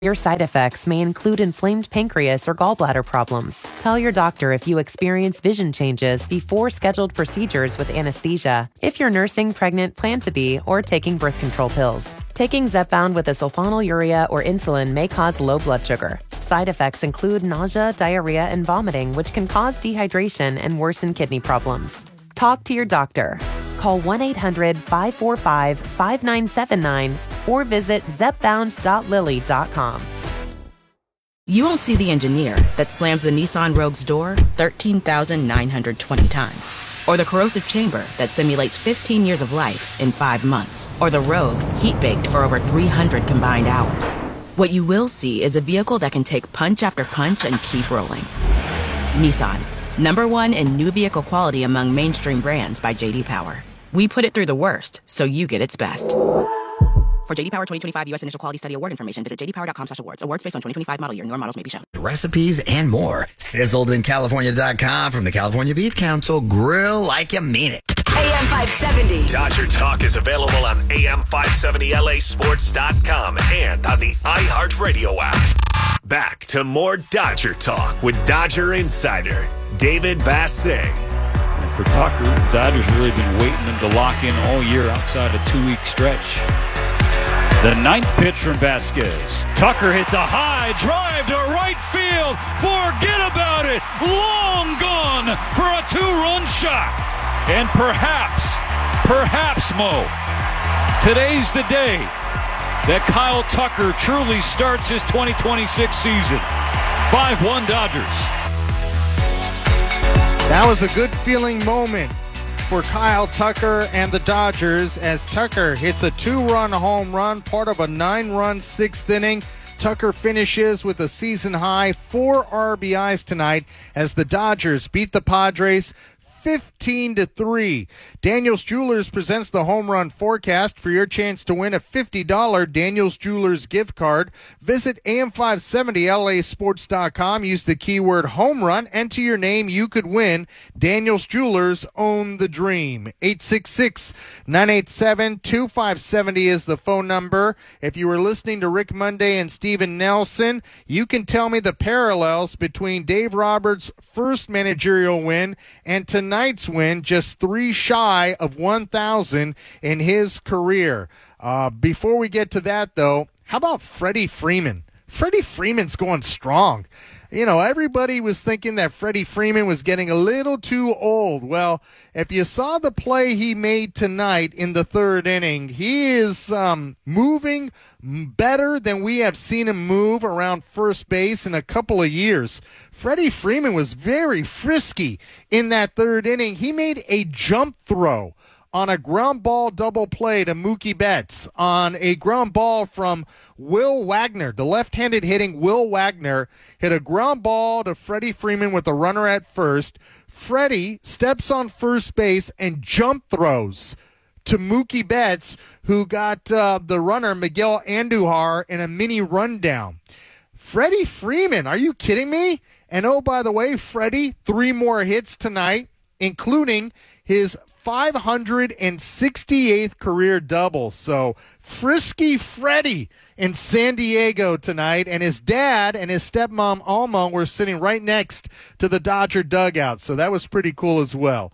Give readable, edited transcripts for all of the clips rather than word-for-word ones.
Your side effects may include inflamed pancreas or gallbladder problems. Tell your doctor if you experience vision changes before scheduled procedures with anesthesia, if you're nursing, pregnant, plan to be, or taking birth control pills. Taking Zepbound with a sulfonylurea or insulin may cause low blood sugar. Side effects include nausea, diarrhea, and vomiting, which can cause dehydration and worsen kidney problems. Talk to your doctor. Call 1-800-545-5979 or visit zepbound.lilly.com. You won't see the engineer that slams the Nissan Rogue's door 13,920 times. Or the corrosive chamber that simulates 15 years of life in 5 months. Or the Rogue heat-baked for over 300 combined hours. What you will see is a vehicle that can take punch after punch and keep rolling. Nissan, #1 in new vehicle quality among mainstream brands by J.D. Power. We put it through the worst, so you get its best. For J.D. Power 2025 U.S. Initial Quality Study Award information, visit jdpower.com/awards. Awards based on 2025 model year. Newer models may be shown. Recipes and more. SizzledInCalifornia.com from the California Beef Council. Grill like you mean it. AM 570. Dodger Talk is available on AM570LAsports.com and on the iHeartRadio app. Back to more Dodger Talk with Dodger Insider David Bassing. And for Tucker, the Dodgers have really been waiting him to lock in all year outside a 2-week stretch. The 9th pitch from Vasquez. Tucker hits a high drive to right field. Forget about it. Long gone for a 2-run shot. And perhaps, Mo, today's the day that Kyle Tucker truly starts his 2026 season. 5-1 Dodgers. That was a good feeling moment for Kyle Tucker and the Dodgers as Tucker hits a 2-run home run, part of a 9-run 6th inning. Tucker finishes with a season-high 4 RBIs tonight as the Dodgers beat the Padres 15-3. Daniels Jewelers presents the home run forecast for your chance to win a $50 Daniels Jewelers gift card. Visit AM570LAsports.com. Use the keyword home run. Enter your name. You could win. Daniels Jewelers, own the dream. 866-987-2570 is the phone number. If you were listening to Rick Monday and Steven Nelson, you can tell me the parallels between Dave Roberts' first managerial win and tonight's win, just 3 shy of 1,000 in his career. Before we get to that, though, how about Freddie Freeman? Freddie Freeman's going strong. You know, everybody was thinking that Freddie Freeman was getting a little too old. Well, if you saw the play he made tonight in the 3rd inning, he is moving better than we have seen him move around first base in a couple of years. Freddie Freeman was very frisky in that 3rd inning. He made a jump throw on a ground ball double play to Mookie Betts, on a ground ball from Will Wagner. The left-handed hitting Will Wagner hit a ground ball to Freddie Freeman with a runner at first. Freddie steps on first base and jump throws to Mookie Betts, who got the runner Miguel Andujar in a mini rundown. Freddie Freeman, are you kidding me? And oh, by the way, Freddie, 3 more hits tonight, including his 568th career double. So frisky Freddie in San Diego tonight, and his dad and his stepmom Alma were sitting right next to the Dodger dugout. So that was pretty cool as well.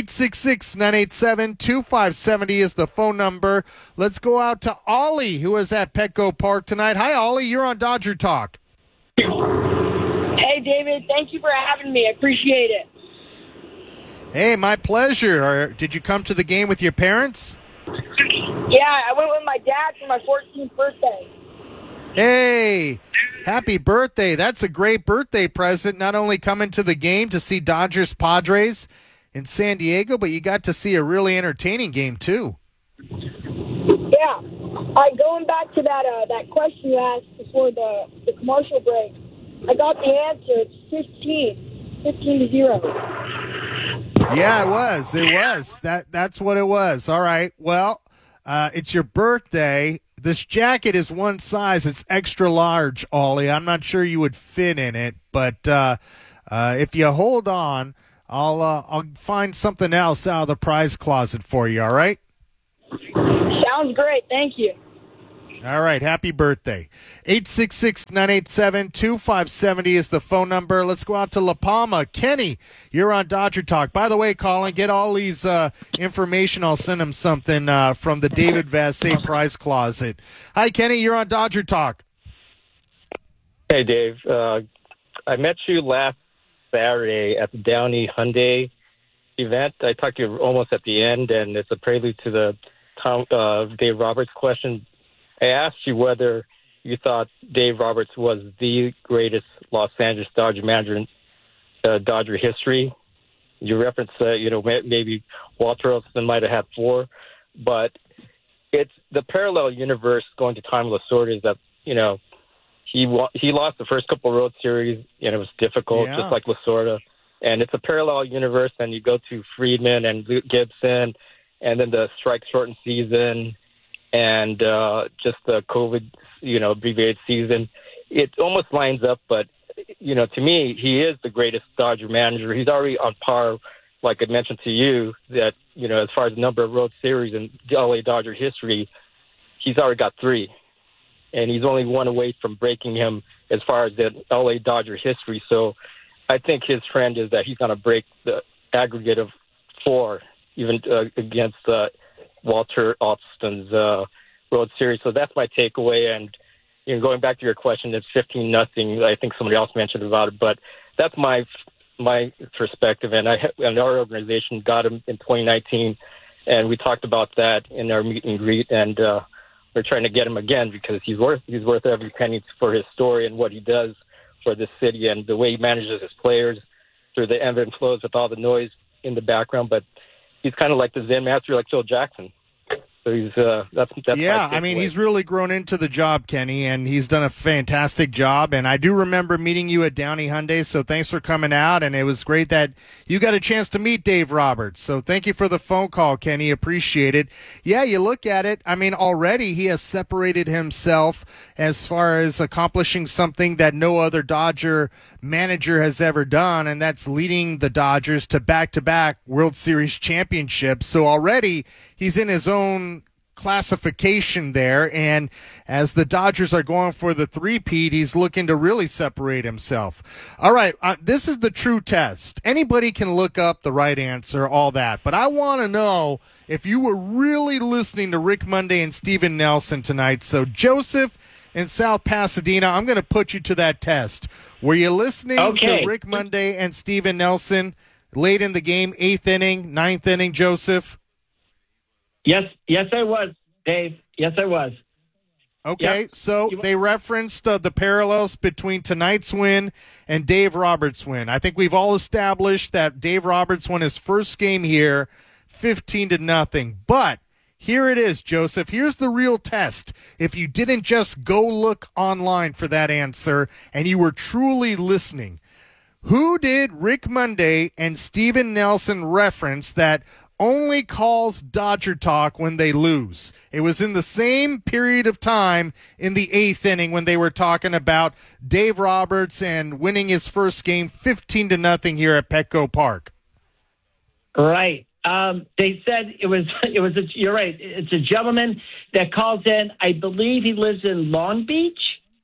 866-987-2570 is the phone number. Let's go out to Ollie, who is at Petco Park tonight. Hi, Ollie. You're on Dodger Talk. Hey, David. Thank you for having me. I appreciate it. Hey, my pleasure. Did you come to the game with your parents? Yeah, I went with my dad for my 14th birthday. Hey, happy birthday. That's a great birthday present, not only coming to the game to see Dodgers Padres in San Diego, but you got to see a really entertaining game, too. Yeah. Going back to that question you asked before the commercial break, I got the answer. It's 15-0. Yeah, it was. That's what it was. All right. Well, it's your birthday. This jacket is one size. It's extra large, Ollie. I'm not sure you would fit in it, but if you hold on, I'll find something else out of the prize closet for you. All right? Sounds great. Thank you. All right, happy birthday. 866-987-2570 is the phone number. Let's go out to La Palma. Kenny, you're on Dodger Talk. By the way, Colin, get all these information. I'll send him something from the David Vassegh prize closet. Hi, Kenny, you're on Dodger Talk. Hey, Dave. I met you last Saturday at the Downey Hyundai event. I talked to you almost at the end, and it's a prelude to the Dave Roberts question. I asked you whether you thought Dave Roberts was the greatest Los Angeles Dodger manager in Dodger history. You referenced, maybe Walter Olson might have had 4, but it's the parallel universe going to Tom Lasorda is that, he lost the first couple of road series, and it was difficult, just like Lasorda. And it's a parallel universe, and you go to Friedman and Luke Gibson, and then the strike-shortened season, and just the COVID, abbreviated season. It almost lines up, but, to me, he is the greatest Dodger manager. He's already on par, like I mentioned to you, that, as far as the number of road series in LA Dodger history, he's already got 3. And he's only one away from breaking him as far as the LA Dodger history. So I think his trend is that he's going to break the aggregate of 4, even against Walter Alston's road series. So that's my takeaway. And going back to your question, it's 15-0. I think somebody else mentioned about it, but that's my perspective. And our organization got him in 2019, and we talked about that in our meet and greet. And we're trying to get him again because he's worth every penny for his story and what he does for this city and the way he manages his players through the ebb and flows with all the noise in the background. But he's kind of like the Zen master, like Phil Jackson. So he's that's yeah. I mean, he's really grown into the job, Kenny, and he's done a fantastic job. And I do remember meeting you at Downey Hyundai. So thanks for coming out, and it was great that you got a chance to meet Dave Roberts. So thank you for the phone call, Kenny. Appreciate it. Yeah, you look at it. I mean, already he has separated himself as far as accomplishing something that no other Dodger manager has ever done, and that's leading the Dodgers to back-to-back World Series championships. So already he's in his own classification there, and as the Dodgers are going for the three-peat, he's looking to really separate himself. All right, this is the true test. Anybody can look up the right answer, all that, but I want to know if you were really listening to Rick Monday and Steven Nelson tonight. So Joseph in South Pasadena, I'm going to put you to that test. Were you listening to Rick Monday and Steven Nelson late in the game, 8th inning, 9th inning, Joseph? Yes, I was, Dave. Yes, I was. Okay, yep. So they referenced the parallels between tonight's win and Dave Roberts' win. I think we've all established that Dave Roberts won his first game here, 15-0. But here it is, Joseph. Here's the real test. If you didn't just go look online for that answer and you were truly listening, who did Rick Monday and Steven Nelson reference that only calls Dodger talk when they lose? It was in the same period of time in the 8th inning when they were talking about Dave Roberts and winning his first game 15-0 here at Petco Park. Right. They said you're right. It's a gentleman that calls in. I believe he lives in Long Beach.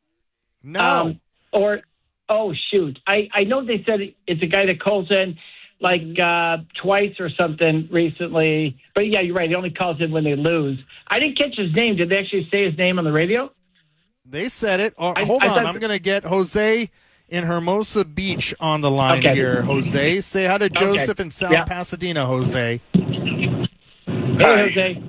No. Oh, shoot. I know they said it's a guy that calls in like twice or something recently. But, yeah, you're right. He only calls in when they lose. I didn't catch his name. Did they actually say his name on the radio? They said it. Hold on. I'm going to get Jose in Hermosa Beach on the line here. Jose, say hi to Joseph in South Pasadena, Jose. Hey, Jose.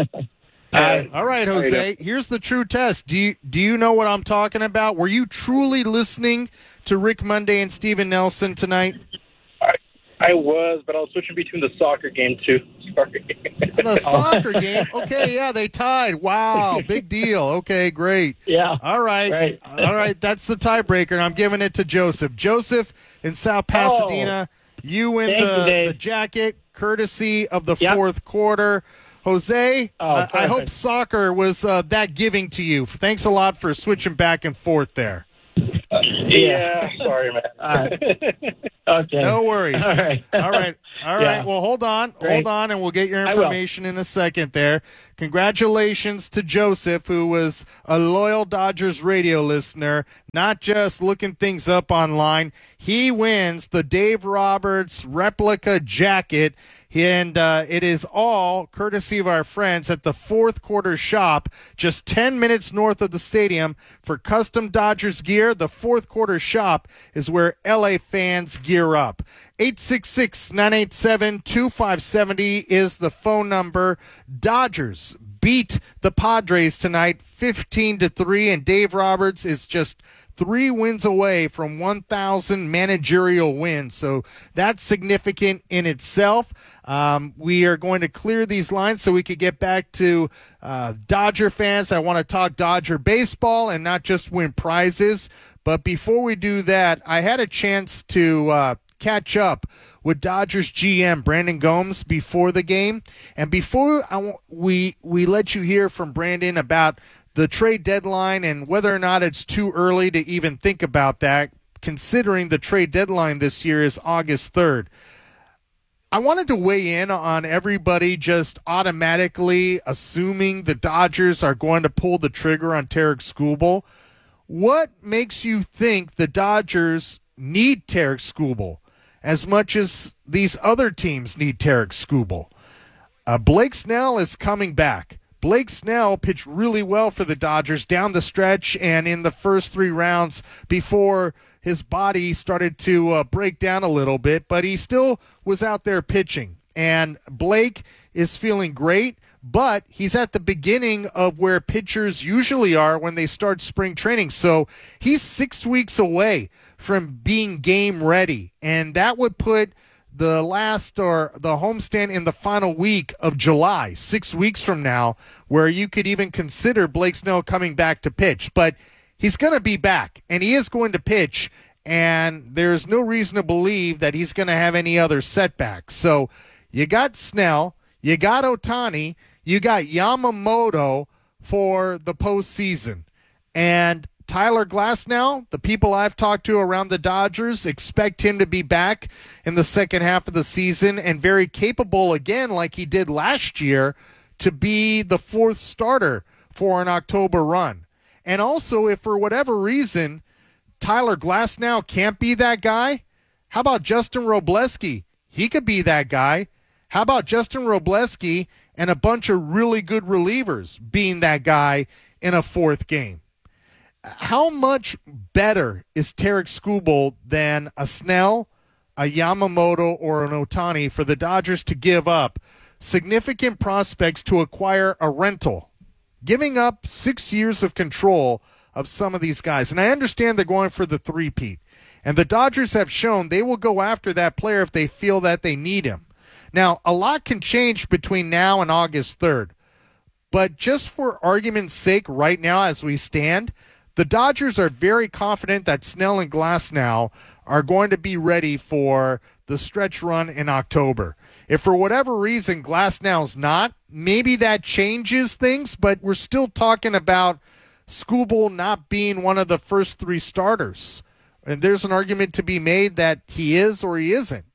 All right, Jose. Here's the true test. Do you know what I'm talking about? Were you truly listening to Rick Monday and Steven Nelson tonight? I was, but I was switching between the soccer game, too. Sorry. The soccer game? Okay, yeah, they tied. Wow, big deal. Okay, great. Yeah. All right. All right, that's the tiebreaker, and I'm giving it to Joseph. Joseph in South Pasadena, you win the jacket, courtesy of the fourth quarter. Jose, I hope soccer was that giving to you. Thanks a lot for switching back and forth there. Yeah, sorry, man. Okay. No worries. All right. All right. Well, hold on, and we'll get your information in a second there. Congratulations to Joseph, who was a loyal Dodgers radio listener, not just looking things up online. He wins the Dave Roberts replica jacket, and it is all courtesy of our friends at the Fourth Quarter Shop, just 10 minutes north of the stadium. For custom Dodgers gear, the Fourth Quarter Shop is where LA fans gear up. 866-987-2570 is the phone number. Dodgers beat the Padres tonight 15-3, and Dave Roberts is just 3 wins away from 1,000 managerial wins. So that's significant in itself. We are going to clear these lines so we could get back to Dodger fans. I want to talk Dodger baseball and not just win prizes. But before we do that, I had a chance to catch up with Dodgers GM Brandon Gomes before the game. And before we let you hear from Brandon about the trade deadline and whether or not it's too early to even think about that, considering the trade deadline this year is August 3rd. I wanted to weigh in on everybody just automatically assuming the Dodgers are going to pull the trigger on Tarik Skubal. What makes you think the Dodgers need Tarik Skubal as much as these other teams need Tarik Skubal? Blake Snell is coming back. Blake Snell pitched really well for the Dodgers down the stretch and in the first 3 rounds before his body started to break down a little bit, but he still was out there pitching. And Blake is feeling great, but he's at the beginning of where pitchers usually are when they start spring training. So he's 6 weeks away from being game ready, and that would put the homestand in the final week of July, 6 weeks from now, where you could even consider Blake Snell coming back to pitch. But he's going to be back, and he is going to pitch, and there's no reason to believe that he's going to have any other setbacks. So you got Snell, you got Ohtani, you got Yamamoto for the postseason. And Tyler Glasnow, the people I've talked to around the Dodgers, expect him to be back in the second half of the season and very capable again, like he did last year, to be the 4th starter for an October run. And also, if for whatever reason Tyler Glasnow can't be that guy, how about Justin Robleski? He could be that guy. How about Justin Robleski and a bunch of really good relievers being that guy in a 4th game? How much better is Tarik Skubal than a Snell, a Yamamoto, or an Ohtani for the Dodgers to give up significant prospects to acquire a rental, giving up 6 years of control of some of these guys? And I understand they're going for the three-peat, and the Dodgers have shown they will go after that player if they feel that they need him. Now, a lot can change between now and August 3rd, but just for argument's sake right now as we stand, the Dodgers are very confident that Snell and Glasnow are going to be ready for the stretch run in October. If for whatever reason Glasnow's not, maybe that changes things, but we're still talking about Skubal not being one of the first 3 starters. And there's an argument to be made that he is or he isn't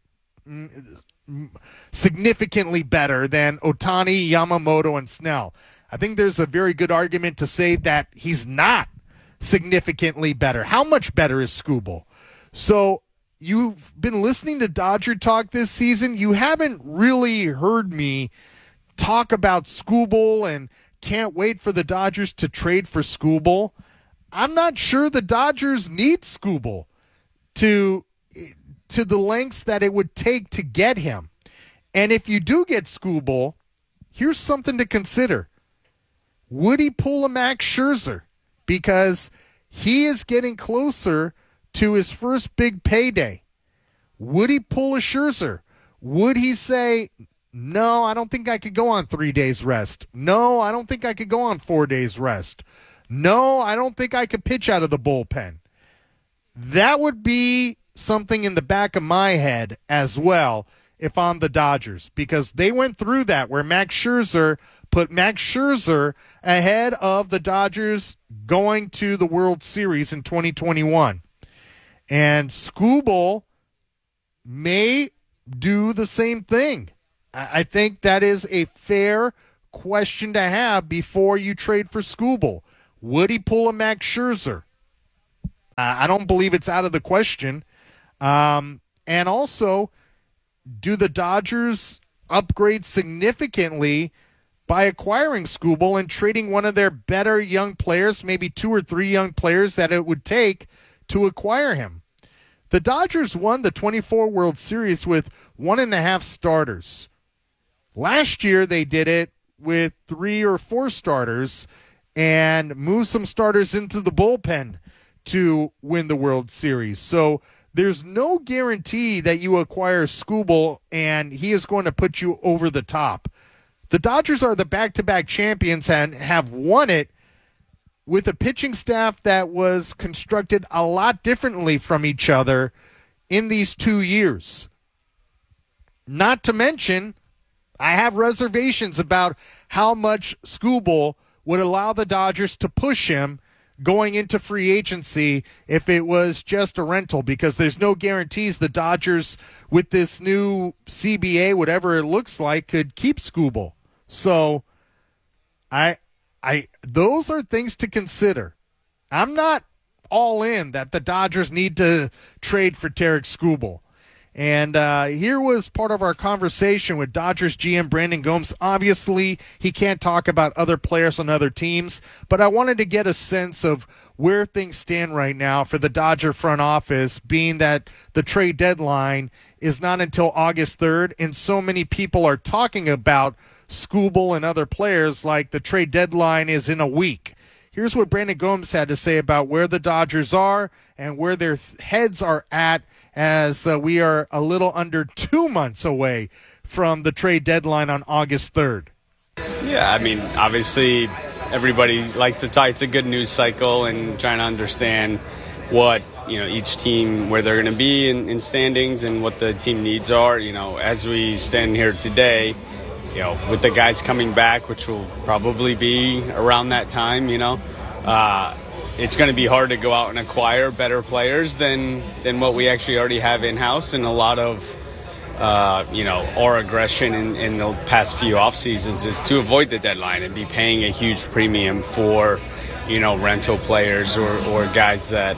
significantly better than Ohtani, Yamamoto, and Snell. I think there's a very good argument to say that he's not significantly better. How much better is Skubal? So you've been listening to Dodger Talk this season. You haven't really heard me talk about Skubal and can't wait for the Dodgers to trade for Skubal. I'm not sure the Dodgers need Skubal to the lengths that it would take to get him. And if you do get Skubal, here's something to consider. Would he pull a Max Scherzer? Because he is getting closer to his first big payday. Would he pull a Scherzer? Would he say, no, I don't think I could go on 3 days rest. No, I don't think I could go on 4 days rest. No, I don't think I could pitch out of the bullpen. That would be something in the back of my head as well if I'm the Dodgers, because they went through that where Max Scherzer put Max Scherzer ahead of the Dodgers going to the World Series in 2021. And Skubal may do the same thing. I think that is a fair question to have before you trade for Skubal. Would he pull a Max Scherzer? I don't believe it's out of the question. And also, do the Dodgers upgrade significantly by acquiring Skubal and trading one of their better young players, maybe 2 or 3 young players that it would take to acquire him? The Dodgers won the 24 World Series with 1.5 starters. Last year, they did it with 3 or 4 starters and moved some starters into the bullpen to win the World Series. So there's no guarantee that you acquire Skubal and he is going to put you over the top. The Dodgers are the back-to-back champions and have won it with a pitching staff that was constructed a lot differently from each other in these 2 years. Not to mention, I have reservations about how much Skubal would allow the Dodgers to push him going into free agency if it was just a rental, because there's no guarantees the Dodgers, with this new CBA, whatever it looks like, could keep Skubal. So those are things to consider. I'm not all in that the Dodgers need to trade for Tarik Skubal. And here was part of our conversation with Dodgers GM Brandon Gomes. Obviously, he can't talk about other players on other teams, but I wanted to get a sense of where things stand right now for the Dodger front office, being that the trade deadline is not until August 3rd, and so many people are talking about Skubal and other players like the trade deadline is in a week. Here's what Brandon Gomes had to say about where the Dodgers are and where their heads are at as we are a little under 2 months away from the trade deadline on August 3rd. Yeah, I mean, obviously everybody likes to talk. It's a good news cycle and trying to understand what, each team, where they're going to be in standings and what the team needs are. As we stand here today, with the guys coming back, which will probably be around that time, it's going to be hard to go out and acquire better players than what we actually already have in-house. And a lot of, our aggression in the past few off seasons is to avoid the deadline and be paying a huge premium for, rental players or guys that,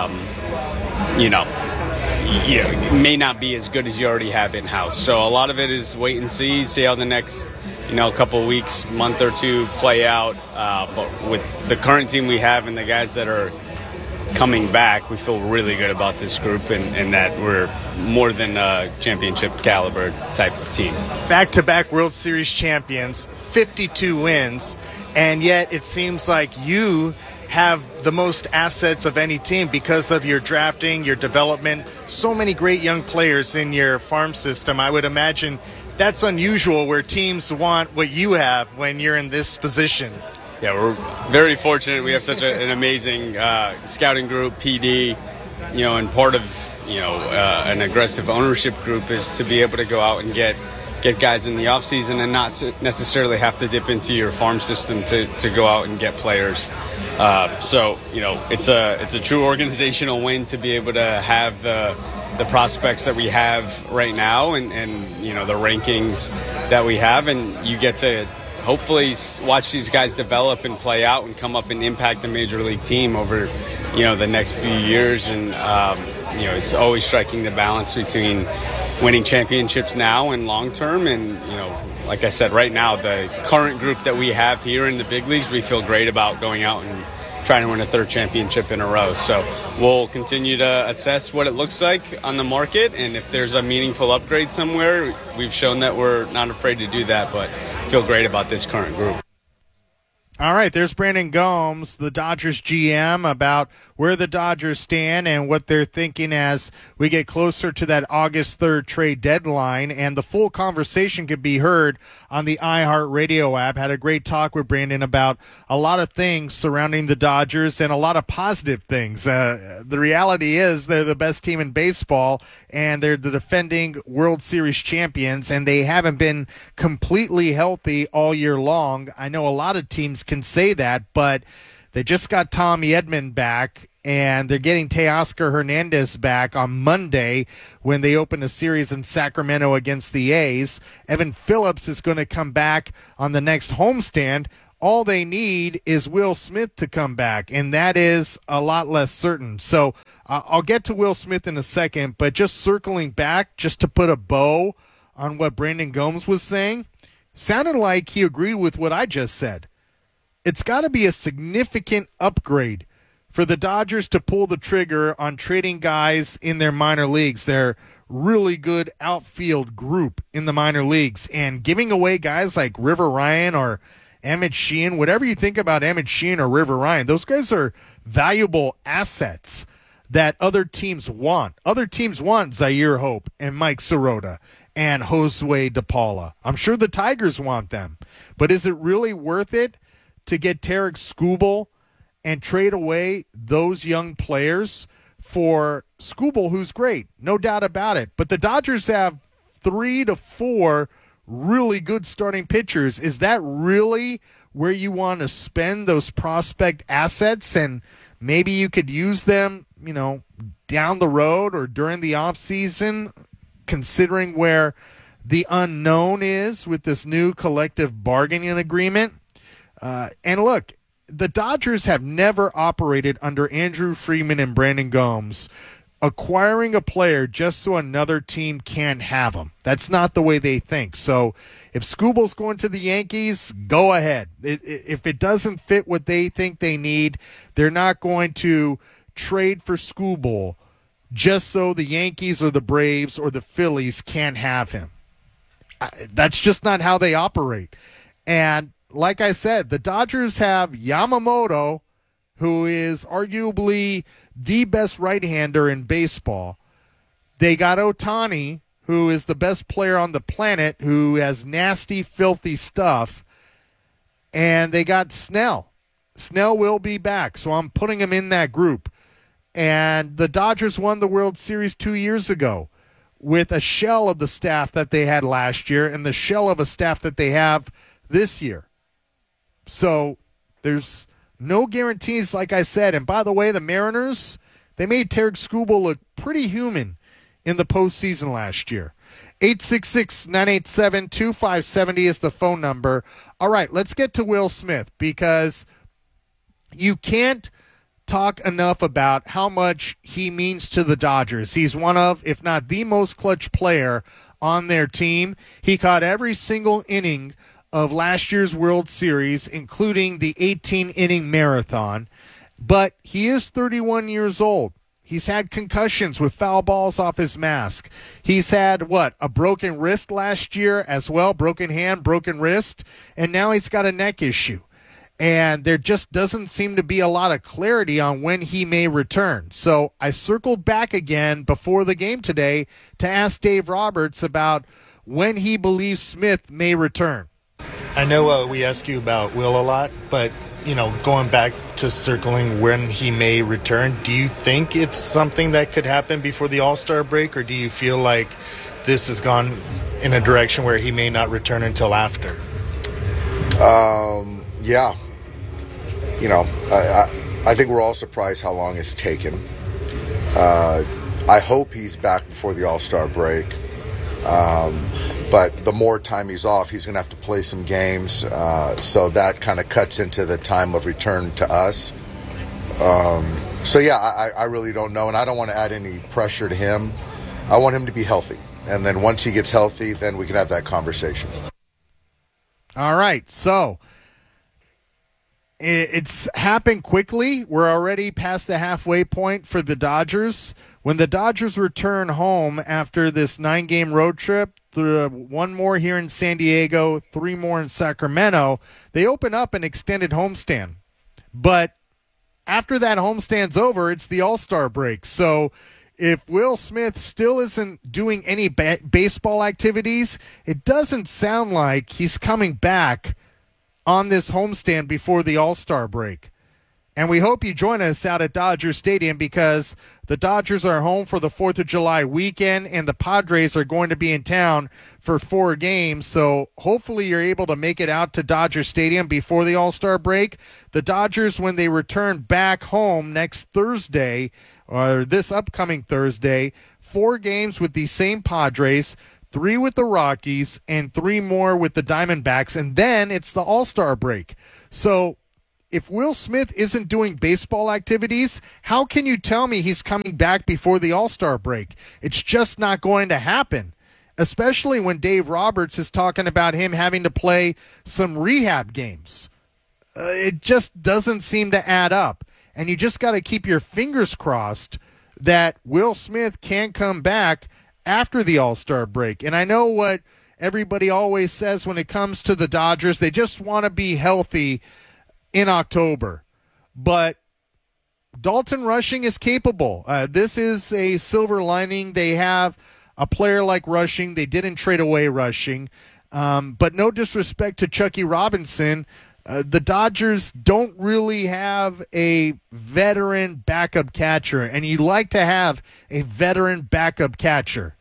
may not be as good as you already have in-house. So a lot of it is wait and see how the next, couple of weeks, month or two play out. But with the current team we have and the guys that are coming back, we feel really good about this group and that we're more than a championship caliber type of team. Back-to-back World Series champions, 52 wins, and yet it seems like you have the most assets of any team because of your drafting, your development, so many great young players in your farm system. I would imagine that's unusual where teams want what you have when you're in this position. Yeah, we're very fortunate. We have such an amazing scouting group, PD, and part of, an aggressive ownership group is to be able to go out and get guys in the offseason and not necessarily have to dip into your farm system to go out and get players. So, it's a true organizational win to be able to have the prospects that we have right now and the rankings that we have, and you get to hopefully watch these guys develop and play out and come up and impact the major league team over, the next few years. And, it's always striking the balance between winning championships now and long term. And, like I said, right now, the current group that we have here in the big leagues, we feel great about going out and trying to win a third championship in a row. So we'll continue to assess what it looks like on the market. And if there's a meaningful upgrade somewhere, we've shown that we're not afraid to do that, but feel great about this current group. All right, there's Brandon Gomes, the Dodgers GM, about where the Dodgers stand and what they're thinking as we get closer to that August 3rd trade deadline. And the full conversation could be heard on the iHeartRadio app. Had a great talk with Brandon about a lot of things surrounding the Dodgers and a lot of positive things. The reality is they're the best team in baseball, and they're the defending World Series champions, and they haven't been completely healthy all year long. I know a lot of teams can say that, but they just got Tommy Edman back, and they're getting Teoscar Hernandez back on Monday when they open a series in Sacramento against the A's. Evan Phillips is going to come back on the next homestand. All they need is Will Smith to come back, and that is a lot less certain. So I'll get to Will Smith in a second, but just circling back, just to put a bow on what Brandon Gomes was saying, sounded like he agreed with what I just said. It's got to be a significant upgrade for the Dodgers to pull the trigger on trading guys in their minor leagues, their really good outfield group in the minor leagues, and giving away guys like River Ryan or Emmett Sheehan. Whatever you think about Emmett Sheehan or River Ryan, those guys are valuable assets that other teams want. Other teams want Zaire Hope and Mike Sirota and Josue DePaula. I'm sure the Tigers want them. But is it really worth it to get Tarek Skubal and trade away those young players for Skubal, who's great, no doubt about it? But the Dodgers have 3 to 4 really good starting pitchers. Is that really where you want to spend those prospect assets? And maybe you could use them, down the road or during the offseason, considering where the unknown is with this new collective bargaining agreement. And look, the Dodgers have never operated under Andrew Friedman and Brandon Gomes, acquiring a player just so another team can't have him. That's not the way they think. So if Skubal's going to the Yankees, go ahead. If it doesn't fit what they think they need, they're not going to trade for Skubal just so the Yankees or the Braves or the Phillies can't have him. That's just not how they operate. And like I said, the Dodgers have Yamamoto, who is arguably the best right-hander in baseball. They got Ohtani, who is the best player on the planet, who has nasty, filthy stuff. And they got Snell. Snell will be back, so I'm putting him in that group. And the Dodgers won the World Series 2 years ago with a shell of the staff that they had last year and the shell of a staff that they have this year. So there's no guarantees, like I said. And by the way, the Mariners, they made Tarek Skubal look pretty human in the postseason last year. 866-987-2570 is the phone number. All right, let's get to Will Smith, because you can't talk enough about how much he means to the Dodgers. He's one of, if not the most clutch player on their team. He caught every single inning of last year's World Series, including the 18-inning marathon. But he is 31 years old. He's had concussions with foul balls off his mask. He's had, a broken wrist last year as well, broken hand, broken wrist, and now he's got a neck issue. And there just doesn't seem to be a lot of clarity on when he may return. So I circled back again before the game today to ask Dave Roberts about when he believes Smith may return. I know we ask you about Will a lot, but, going back to circling when he may return, do you think it's something that could happen before the All-Star break, or do you feel like this has gone in a direction where he may not return until after? Yeah. I think we're all surprised how long it's taken. I hope he's back before the All-Star break. But the more time he's off, he's going to have to play some games. So that kind of cuts into the time of return to us. I really don't know. And I don't want to add any pressure to him. I want him to be healthy. And then once he gets healthy, then we can have that conversation. All right. So it's happened quickly. We're already past the halfway point for the Dodgers. When the Dodgers return home after this 9-game road trip, one more here in San Diego, 3 more in Sacramento, they open up an extended homestand. But after that homestand's over, it's the All-Star break. So if Will Smith still isn't doing any baseball activities, it doesn't sound like he's coming back on this homestand before the All-Star break. And we hope you join us out at Dodger Stadium because the Dodgers are home for the 4th of July weekend and the Padres are going to be in town for 4 games. So hopefully you're able to make it out to Dodger Stadium before the All-Star break. The Dodgers, when they return back home next Thursday, or this upcoming Thursday, 4 games with the same Padres, 3 with the Rockies, and 3 more with the Diamondbacks. And then it's the All-Star break. So if Will Smith isn't doing baseball activities, how can you tell me he's coming back before the All-Star break? It's just not going to happen, especially when Dave Roberts is talking about him having to play some rehab games. It just doesn't seem to add up, and you just got to keep your fingers crossed that Will Smith can come back after the All-Star break. And I know what everybody always says when it comes to the Dodgers, they just want to be healthy in October, but Dalton Rushing is capable. This is a silver lining. They have a player like Rushing. They didn't trade away Rushing, but no disrespect to Chucky Robinson. The Dodgers don't really have a veteran backup catcher, and you like to have a veteran backup catcher.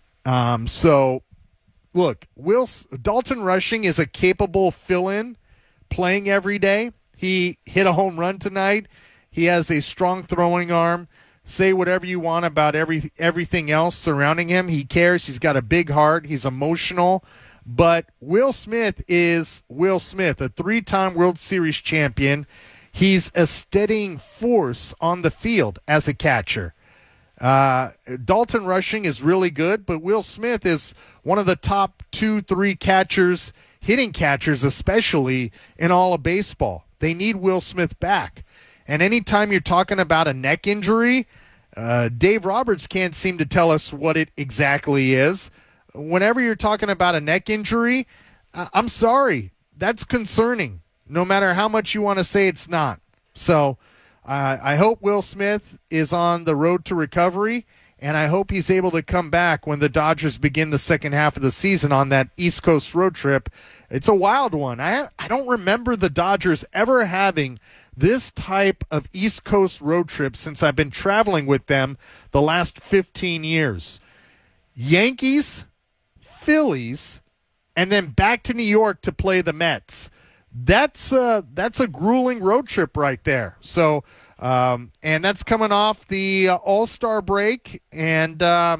So, look, Dalton Rushing is a capable fill-in playing every day. He hit a home run tonight. He has a strong throwing arm. Say whatever you want about everything else surrounding him. He cares. He's got a big heart. He's emotional. But Will Smith is Will Smith, a 3-time World Series champion. He's a steadying force on the field as a catcher. Dalton Rushing is really good, but Will Smith is one of the top 2-3 catchers, hitting catchers especially, in all of baseball. They need Will Smith back. And anytime you're talking about a neck injury, Dave Roberts can't seem to tell us what it exactly is. Whenever you're talking about a neck injury, I'm sorry, that's concerning, no matter how much you want to say it's not. So I hope Will Smith is on the road to recovery, and I hope he's able to come back when the Dodgers begin the second half of the season on that East Coast road trip. It's a wild one. I don't remember the Dodgers ever having this type of East Coast road trip since I've been traveling with them the last 15 years. Yankees, Phillies, and then back to New York to play the Mets. That's a grueling road trip right there. So, and that's coming off the All-Star break, and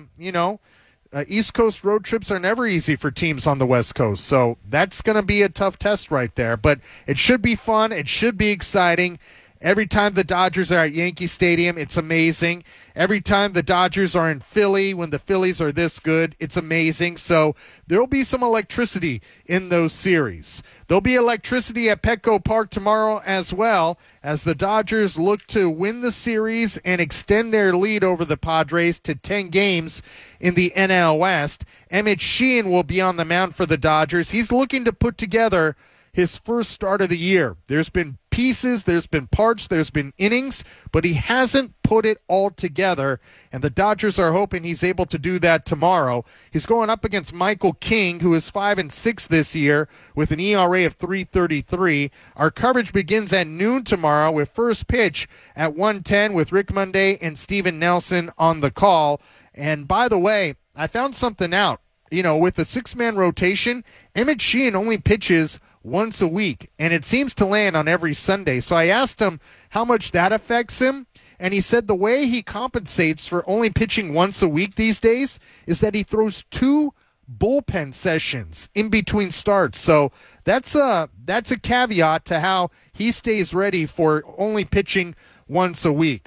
East Coast road trips are never easy for teams on the West Coast. So that's going to be a tough test right there. But it should be fun. It should be exciting. Every time the Dodgers are at Yankee Stadium, it's amazing. Every time the Dodgers are in Philly, when the Phillies are this good, it's amazing. So there'll be some electricity in those series. There'll be electricity at Petco Park tomorrow as well, as the Dodgers look to win the series and extend their lead over the Padres to 10 games in the NL West. Emmett Sheehan will be on the mound for the Dodgers. He's looking to put together his first start of the year. There's been pieces, there's been parts, there's been innings, but he hasn't put it all together, and the Dodgers are hoping he's able to do that tomorrow. He's going up against Michael King, who is 5-6 this year with an ERA of 3.33. Our coverage begins at noon tomorrow with first pitch at 1:10 with Rick Monday and Steven Nelson on the call. And by the way, I found something out. With the 6-man rotation, Emmett Sheehan only pitches once a week, and it seems to land on every Sunday. So I asked him how much that affects him, and he said the way he compensates for only pitching once a week these days is that he throws 2 bullpen sessions in between starts. So that's a caveat to how he stays ready for only pitching once a week.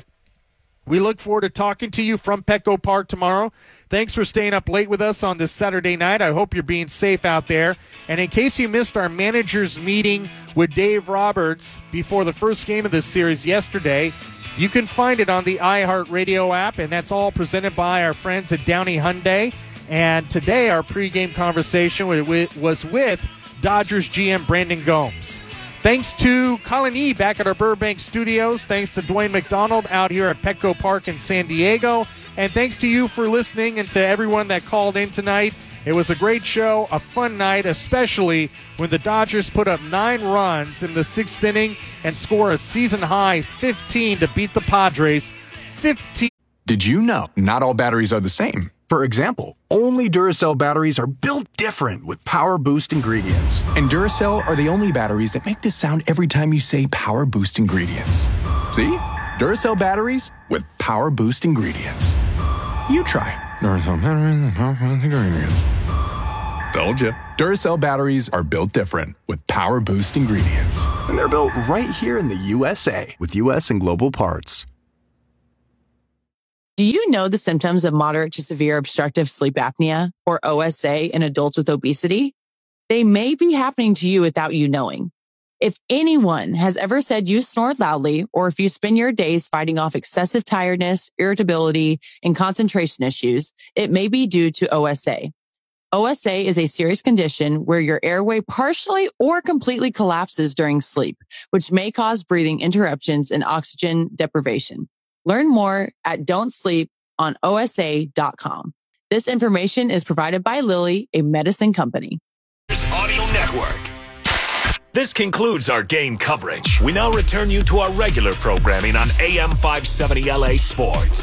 We look forward to talking to you from Petco Park tomorrow. Thanks for staying up late with us on this Saturday night. I hope you're being safe out there. And in case you missed our managers meeting with Dave Roberts before the first game of this series yesterday, you can find it on the iHeartRadio app, and that's all presented by our friends at Downey Hyundai. And today our pregame conversation was with Dodgers GM Brandon Gomes. Thanks to Colin E. back at our Burbank studios. Thanks to Dwayne McDonald out here at Petco Park in San Diego. And thanks to you for listening, and to everyone that called in tonight It was a great show, a fun night, especially when the Dodgers put up 9 runs in the 6th inning and score a season-high 15 to beat the Padres 15. Did you know not all batteries are the same? For example, only Duracell batteries are built different with Power Boost ingredients. And Duracell are the only batteries that make this sound every time you say Power Boost ingredients. See? Duracell batteries with Power Boost ingredients. You try Duracell batteries with Power Boost ingredients. Told you. Duracell batteries are built different with Power Boost ingredients. And they're built right here in the USA with US and global parts. Do you know the symptoms of moderate to severe obstructive sleep apnea, or OSA, in adults with obesity? They may be happening to you without you knowing. If anyone has ever said you snore loudly, or if you spend your days fighting off excessive tiredness, irritability, and concentration issues, it may be due to OSA. OSA is a serious condition where your airway partially or completely collapses during sleep, which may cause breathing interruptions and oxygen deprivation. Learn more at don'tsleeponosa.com. This information is provided by Lilly, a medicine company. Audio Network. This concludes our game coverage. We now return you to our regular programming on AM 570 LA Sports.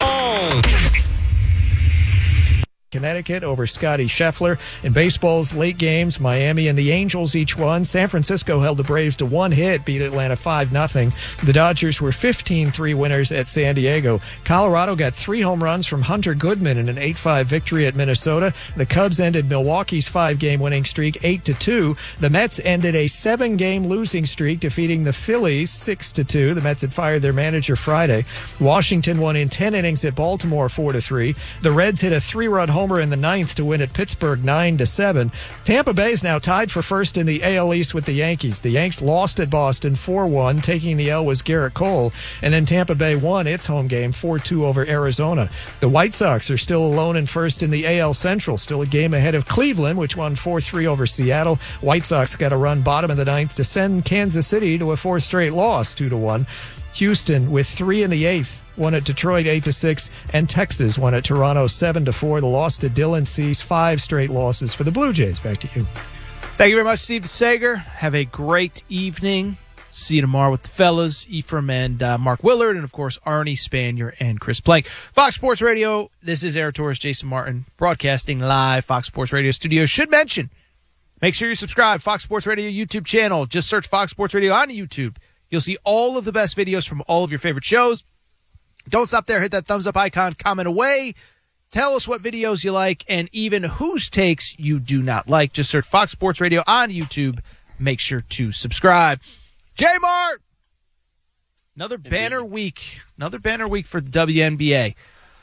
Connecticut over Scotty Scheffler. In baseball's late games, Miami and the Angels each won. San Francisco held the Braves to one hit, beat Atlanta 5-0. The Dodgers were 15-3 winners at San Diego. Colorado got 3 home runs from Hunter Goodman in an 8-5 victory at Minnesota. The Cubs ended Milwaukee's 5-game winning streak 8-2. The Mets ended a 7-game losing streak, defeating the Phillies 6-2. The Mets had fired their manager Friday. Washington won in 10 innings at Baltimore 4-3. The Reds hit a 3-run homer in the 9th to win at Pittsburgh 9-7. Tampa Bay is now tied for first in the AL East with the Yankees. The Yanks lost at Boston 4-1. Taking the L was Garrett Cole. And then Tampa Bay won its home game 4-2 over Arizona. The White Sox are still alone in first in the AL Central. Still a game ahead of Cleveland, which won 4-3 over Seattle. White Sox got a run bottom of the 9th to send Kansas City to a 4th straight loss 2-1. Houston with 3 in the 8th won at Detroit 8-6, and Texas won at Toronto 7-4. The loss to Dylan Cease, 5 straight losses for the Blue Jays. Back to you. Thank you very much, Steve Sager. Have a great evening. See you tomorrow with the fellas, Ephraim and Mark Willard, and of course Arnie Spanier and Chris Plank. Fox Sports Radio. This is Eric Torres, Jason Martin, broadcasting live. Fox Sports Radio studio. Should mention, make sure you subscribe. Fox Sports Radio YouTube channel. Just search Fox Sports Radio on YouTube. You'll see all of the best videos from all of your favorite shows. Don't stop there. Hit that thumbs up icon. Comment away. Tell us what videos you like and even whose takes you do not like. Just search Fox Sports Radio on YouTube. Make sure to subscribe. J-Mart! Another banner week. Another banner week for the WNBA.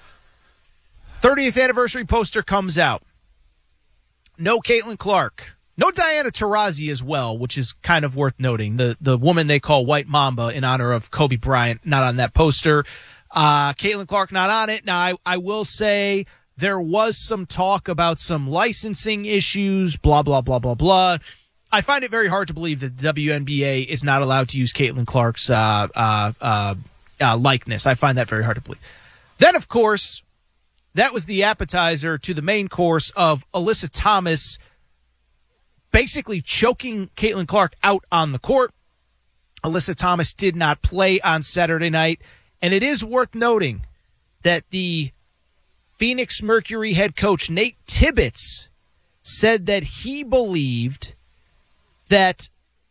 30th anniversary poster comes out. No Caitlin Clark. No Diana Taurasi as well, which is kind of worth noting. The woman they call White Mamba in honor of Kobe Bryant, not on that poster. Caitlin Clark not on it. Now, I will say there was some talk about some licensing issues, blah, blah, blah, blah, blah. I find it very hard to believe that the WNBA is not allowed to use Caitlin Clark's likeness. I find that very hard to believe. Then, of course, that was the appetizer to the main course of Alyssa Thomas basically choking Caitlin Clark out on the court. Alyssa Thomas did not play on Saturday night, and it is worth noting that the Phoenix Mercury head coach, Nate Tibbetts, said that he believed that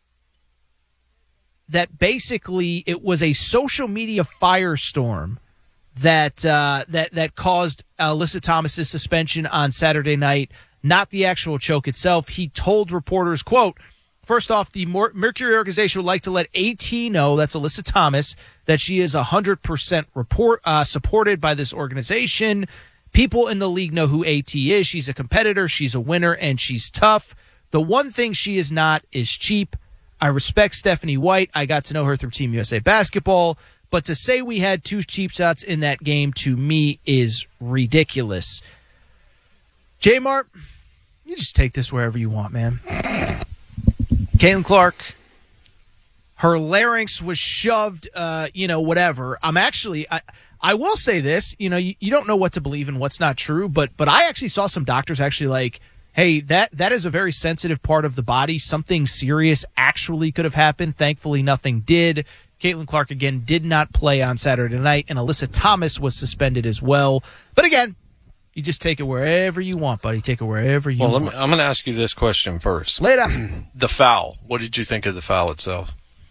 basically it was a social media firestorm that caused Alyssa Thomas's suspension on Saturday night, not the actual choke itself. He told reporters, quote, first off, the Mercury organization would like to let AT know, that's Alyssa Thomas, that she is 100% supported by this organization. People in the league know who AT is. She's a competitor, she's a winner, and she's tough. The one thing she is not is cheap. I respect Stephanie White. I got to know her through Team USA basketball. But to say we had 2 cheap shots in that game, to me, is ridiculous. J-Mart, you just take this wherever you want, man. Caitlin Clark, her larynx was shoved, whatever. I I will say this, you don't know what to believe and what's not true, but I actually saw some doctors actually like, hey, that is a very sensitive part of the body. Something serious actually could have happened. Thankfully, nothing did. Caitlin Clark, again, did not play on Saturday night, and Alyssa Thomas was suspended as well. But again, you just take it wherever you want, buddy. Take it wherever you want. I'm going to ask you this question first. Later. The foul. What did you think of the foul itself?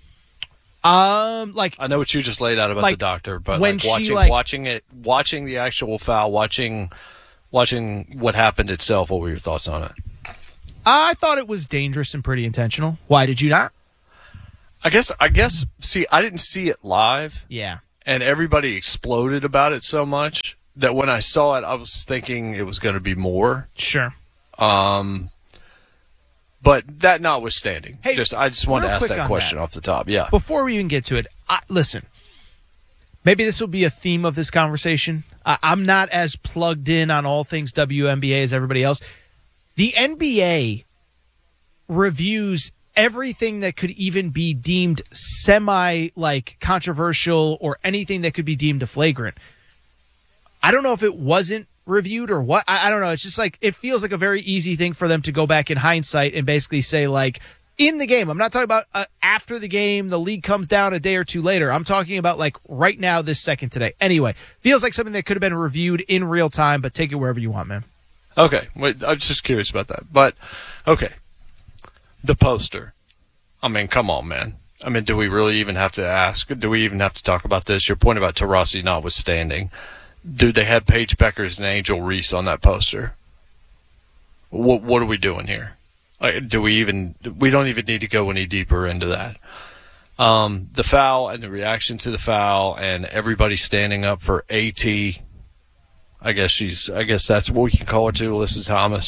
I know what you just laid out about the doctor, but when watching the actual foul, watching what happened itself, what were your thoughts on it? I thought it was dangerous and pretty intentional. Why did you not? I guess. See, I didn't see it live. Yeah, and everybody exploded about it so much that when I saw it, I was thinking it was going to be more. Sure. But that notwithstanding, hey, I just wanted to ask that question off the top. Yeah. Before we even get to it, listen, maybe this will be a theme of this conversation. I'm not as plugged in on all things WNBA as everybody else. The NBA reviews everything that could even be deemed controversial or anything that could be deemed a flagrant. I don't know if it wasn't reviewed or what. I don't know. It's just it feels like a very easy thing for them to go back in hindsight and basically say in the game. I'm not talking about after the game, the league comes down a day or two later. I'm talking about right now, this second today. Anyway, feels like something that could have been reviewed in real time, but take it wherever you want, man. Okay. Wait, I was just curious about that. But, okay. The poster. I mean, come on, man. I mean, do we really even have to ask? Do we even have to talk about this? Your point about Taurasi notwithstanding. Dude, they had Paige Beckers and Angel Reese on that poster. What are we doing here? We don't even need to go any deeper into that. The foul and the reaction to the foul and everybody standing up for AT. I guess that's what we can call her too, Alyssa Thomas.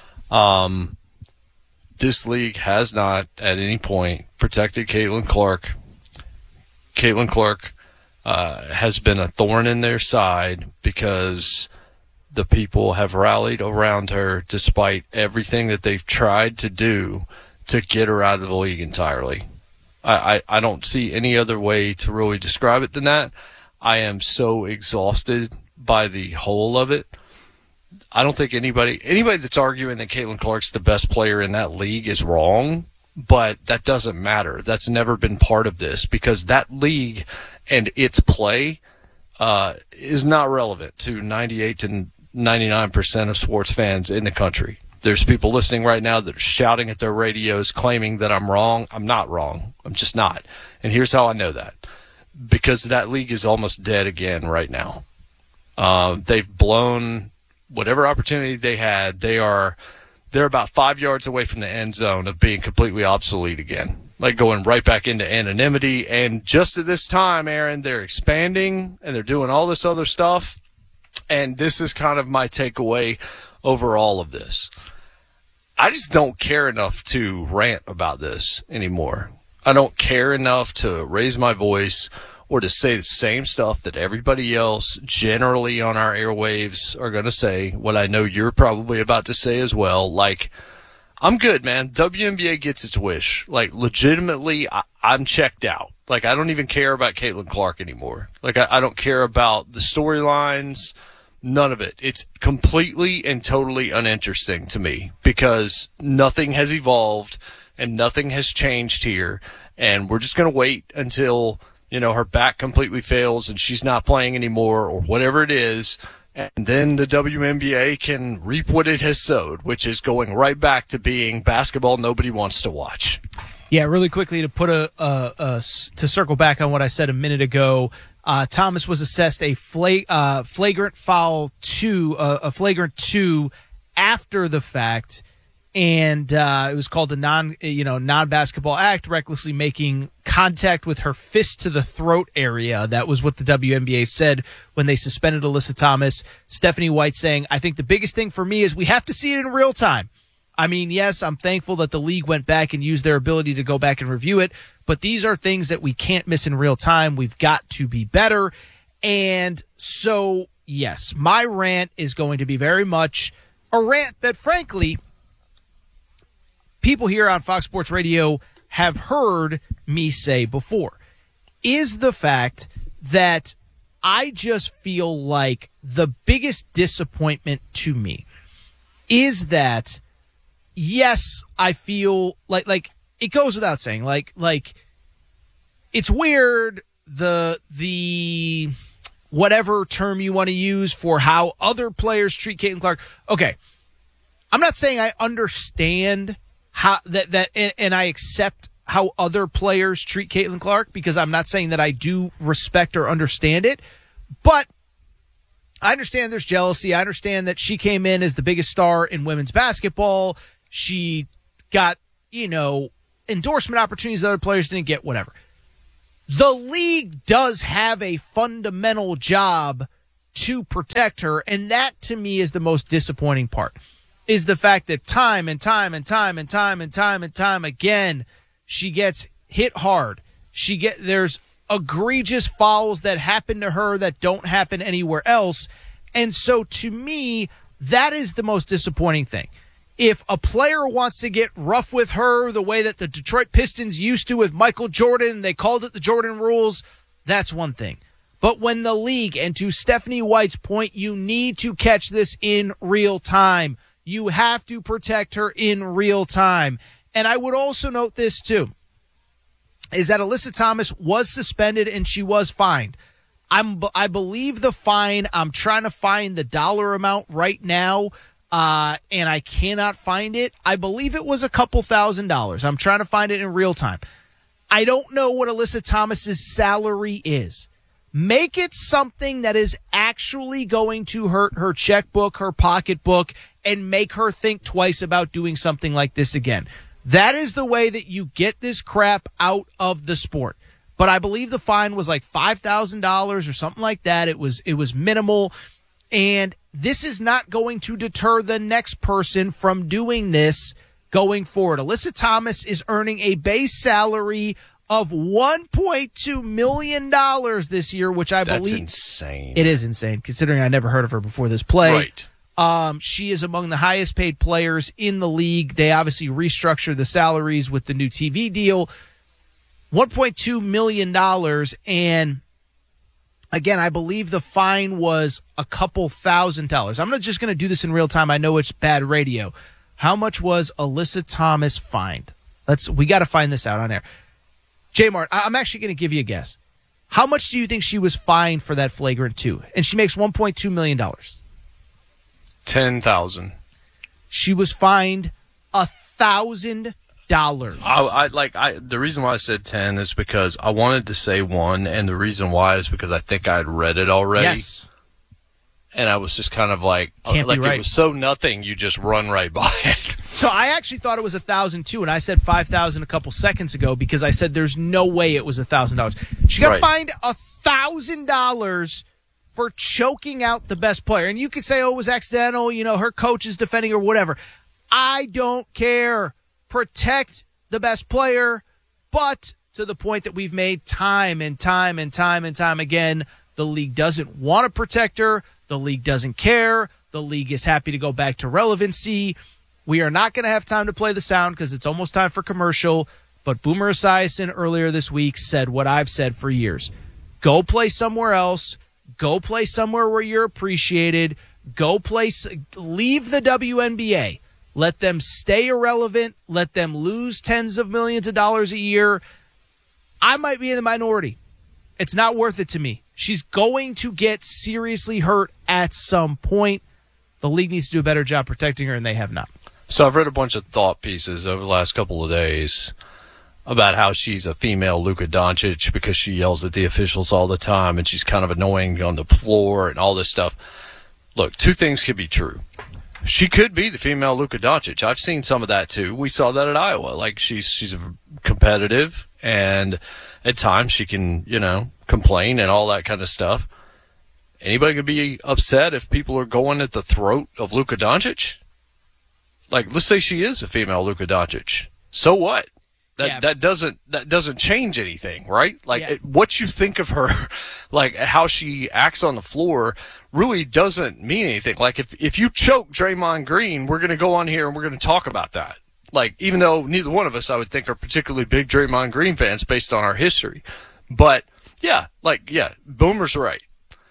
This league has not at any point protected Caitlin Clark. Caitlin Clark has been a thorn in their side because the people have rallied around her despite everything that they've tried to do to get her out of the league entirely. I don't see any other way to really describe it than that. I am so exhausted by the whole of it. I don't think anybody that's arguing that Caitlin Clark's the best player in that league is wrong, but that doesn't matter. That's never been part of this because that league and its play is not relevant to 98 to 99% of sports fans in the country. There's people listening right now that are shouting at their radios claiming that I'm wrong. I'm not wrong. I'm just not. And here's how I know that. Because that league is almost dead again right now. They've blown whatever opportunity they had. They're about 5 yards away from the end zone of being completely obsolete again. Going right back into anonymity. And just at this time, Aaron, they're expanding and they're doing all this other stuff. And this is kind of my takeaway over all of this. I just don't care enough to rant about this anymore. I don't care enough to raise my voice or to say the same stuff that everybody else generally on our airwaves are going to say, what I know you're probably about to say as well. I'm good, man. WNBA gets its wish. Legitimately, I'm checked out. I don't even care about Caitlin Clark anymore. I don't care about the storylines. None of it. It's completely and totally uninteresting to me because nothing has evolved and nothing has changed here. And we're just going to wait until, her back completely fails and she's not playing anymore or whatever it is. And then the WNBA can reap what it has sowed, which is going right back to being basketball nobody wants to watch. Yeah, really quickly to put to circle back on what I said a minute ago. Thomas was assessed a flagrant foul a flagrant 2 after the fact, and it was called a non-basketball act, recklessly making contact with her fist to the throat area. That was what the WNBA said when they suspended Alyssa Thomas. Stephanie White saying, I think the biggest thing for me is we have to see it in real time. I mean, yes, I'm thankful that the league went back and used their ability to go back and review it, but these are things that we can't miss in real time. We've got to be better. And so, yes, my rant is going to be very much a rant that, frankly, people here on Fox Sports Radio have heard me say before, is the fact that I just feel like the biggest disappointment to me is that, yes, I feel like it goes without saying, like it's weird, the whatever term you want to use for how other players treat Caitlin Clark. Okay. I'm not saying I understand how that and I accept how other players treat Caitlin Clark, because I'm not saying that I do respect or understand it, but I understand there's jealousy. I understand that she came in as the biggest star in women's basketball. She got, endorsement opportunities that other players didn't get, whatever. The league does have a fundamental job to protect her, and that to me is the most disappointing part, is the fact that time and time again, she gets hit hard. There's egregious fouls that happen to her that don't happen anywhere else. And so to me, that is the most disappointing thing. If a player wants to get rough with her the way that the Detroit Pistons used to with Michael Jordan, they called it the Jordan rules, that's one thing. But when the league, and to Stephanie White's point, you need to catch this in real time. You have to protect her in real time. And I would also note this too, is that Alyssa Thomas was suspended and she was fined. I believe the fine, I'm trying to find the dollar amount right now, and I cannot find it. I believe it was a couple $1,000s. I'm trying to find it in real time. I don't know what Alyssa Thomas's salary is. Make it something that is actually going to hurt her checkbook, her pocketbook, and make her think twice about doing something like this again. That is the way that you get this crap out of the sport. But I believe the fine was like $5,000 or something like that. It was minimal. And this is not going to deter the next person from doing this going forward. Alyssa Thomas is earning a base salary of $1.2 million this year, which I believe... That's insane. It is insane, considering I never heard of her before this play. Right. She is among the highest paid players in the league. They obviously restructured the salaries with the new TV deal. $1.2 million. And again, I believe the fine was a couple $1,000s. I'm just going to do this in real time. I know it's bad radio. How much was Alyssa Thomas fined? We got to find this out on air. J-Mart, I'm actually going to give you a guess. How much do you think she was fined for that flagrant 2? And she makes $1.2 million. $10,000. She was fined $1,000. The reason why I said 10 is because I wanted to say 1, and the reason why is because I think I had read it already. Yes. And I was just kind of like Can't be right. It was so nothing, you just run right by it. So I actually thought it was $1,000 too, and I said $5,000 a couple seconds ago because I said there's no way it was $1,000. She got fined $1,000 for choking out the best player. And you could say, oh, it was accidental, her coach is defending or whatever. I don't care. Protect the best player. But to the point that we've made time and time again, the league doesn't want to protect her. The league doesn't care. The league is happy to go back to relevancy. We are not going to have time to play the sound because it's almost time for commercial. But Boomer Esiason earlier this week said what I've said for years. Go play somewhere else. Go play somewhere where you're appreciated. Leave the WNBA. Let them stay irrelevant. Let them lose tens of millions of dollars a year. I might be in the minority. It's not worth it to me. She's going to get seriously hurt at some point. The league needs to do a better job protecting her, and they have not. So I've read a bunch of thought pieces over the last couple of days about how she's a female Luka Doncic because she yells at the officials all the time and she's kind of annoying on the floor and all this stuff. Look, 2 things could be true. She could be the female Luka Doncic. I've seen some of that too. We saw that at Iowa. Like she's competitive and at times she can, complain and all that kind of stuff. Anybody could be upset if people are going at the throat of Luka Doncic. Like, let's say she is a female Luka Doncic. So what? That doesn't change anything, right? Like what you think of her, like how she acts on the floor, really doesn't mean anything. Like if you choke Draymond Green, we're gonna go on here and we're gonna talk about that. Like even though neither one of us, I would think, are particularly big Draymond Green fans based on our history, but Boomer's right.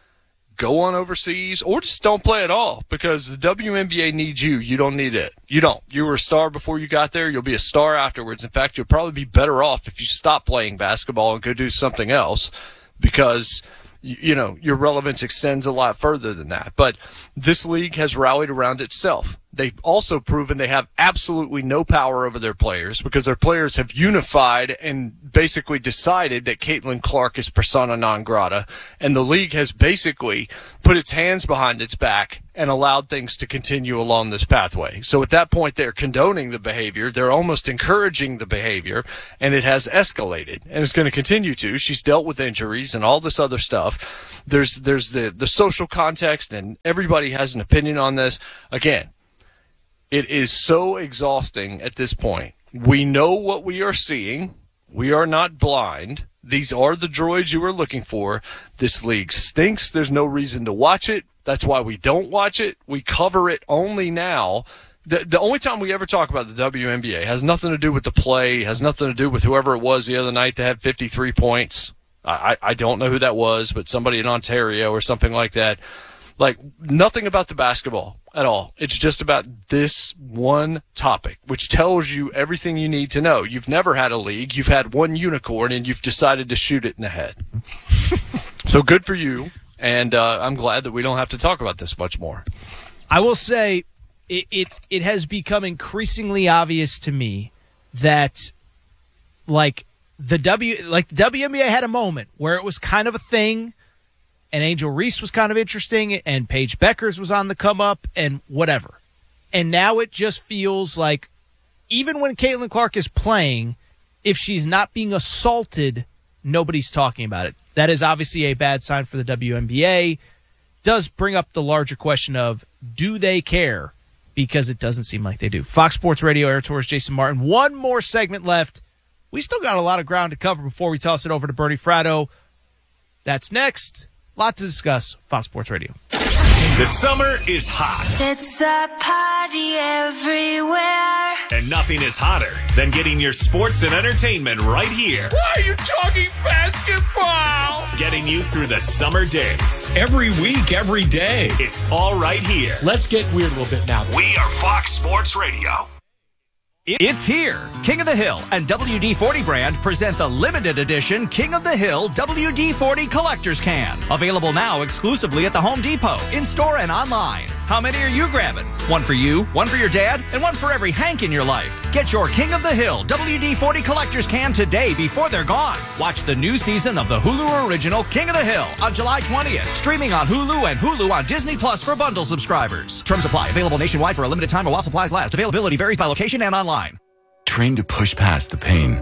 go on overseas, or just don't play at all, because the WNBA needs you. You don't need it. You don't. You were a star before you got there. You'll be a star afterwards. In fact, you'll probably be better off if you stop playing basketball and go do something else, because your relevance extends a lot further than that. But this league has rallied around itself. They've also proven they have absolutely no power over their players, because their players have unified and basically decided that Caitlin Clark is persona non grata, and the league has basically put its hands behind its back and allowed things to continue along this pathway. So at that point, they're condoning the behavior. They're almost encouraging the behavior, and it has escalated, and it's going to continue to. She's dealt with injuries and all this other stuff. There's the social context, and everybody has an opinion on this. Again, it is so exhausting at this point. We know what we are seeing. We are not blind. These are the droids you are looking for. This league stinks. There's no reason to watch it. That's why we don't watch it. We cover it only now. The only time we ever talk about the WNBA has nothing to do with the play, has nothing to do with whoever it was the other night that had 53 points. I don't know who that was, but somebody in Ontario or something like that. Like, nothing about the basketball at all. It's just about this one topic, which tells you everything you need to know. You've never had a league. You've had one unicorn, and you've decided to shoot it in the head. So good for you, and I'm glad that we don't have to talk about this much more. I will say it has become increasingly obvious to me that, the WNBA had a moment where it was kind of a thing, and Angel Reese was kind of interesting, and Paige Beckers was on the come up, and whatever. And now it just feels like, even when Caitlin Clark is playing, if she's not being assaulted, nobody's talking about it. That is obviously a bad sign for the WNBA. Does bring up the larger question of, do they care? Because it doesn't seem like they do. Fox Sports Radio, Air Tours, Jason Martin. One more segment left. We still got a lot of ground to cover before we toss it over to Bernie Fratto. That's next. Lot to discuss. Fox Sports Radio. The summer is hot. It's a party everywhere. And nothing is hotter than getting your sports and entertainment right here. Why are you talking basketball? Getting you through the summer days. Every week, every day. It's all right here. Let's get weird a little bit now. We are Fox Sports Radio. It's here. King of the Hill and WD-40 brand present the limited edition King of the Hill WD-40 Collector's Can. Available now exclusively at the Home Depot, in-store and online. How many are you grabbing? One for you, one for your dad, and one for every Hank in your life. Get your King of the Hill WD-40 Collector's Can today before they're gone. Watch the new season of the Hulu original King of the Hill on July 20th. Streaming on Hulu and Hulu on Disney Plus for bundle subscribers. Terms apply. Available nationwide for a limited time or while supplies last. Availability varies by location and online. Trained to push past the pain.